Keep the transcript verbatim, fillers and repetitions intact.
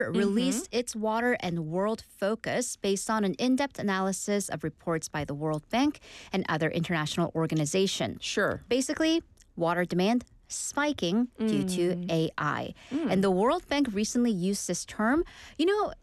released its Water and World Focus based on an in-depth analysis of reports by the World Bank and other international organizations. Sure. Basically, water demand spiking due to A I. And the World Bank recently used this term. You know,